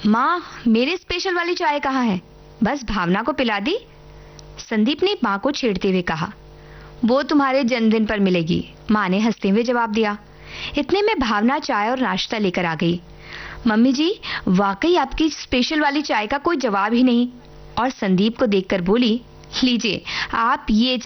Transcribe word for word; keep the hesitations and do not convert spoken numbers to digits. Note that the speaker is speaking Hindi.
माँ, मेरी स्पेशल वाली चाय कहाँ है? बस भावना को पिला दी। संदीप ने माँ को छेड़ते हुए कहा। वो तुम्हारे जन्मदिन पर मिलेगी, माँ ने हंसते हुए जवाब दिया। इतने में भावना चाय और नाश्ता लेकर आ गई। मम्मी जी, वाकई आपकी स्पेशल वाली चाय का कोई जवाब ही नहीं। और संदीप को देखकर बोली, लीजिए आप ये